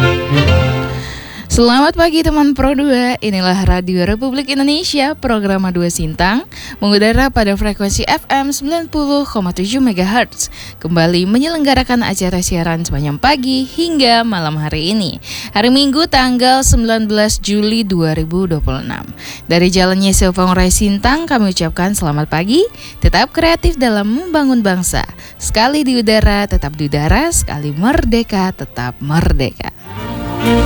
Selamat pagi teman Pro 2, inilah Radio Republik Indonesia, program A2 Sintang, mengudara pada frekuensi FM 90,7 MHz, kembali menyelenggarakan acara siaran sepanjang pagi hingga malam hari ini, hari Minggu tanggal 19 Juli 2026. Dari Jalan Yesus Rai Sintang, kami ucapkan selamat pagi, tetap kreatif dalam membangun bangsa, sekali di udara, tetap di udara, sekali merdeka, tetap merdeka.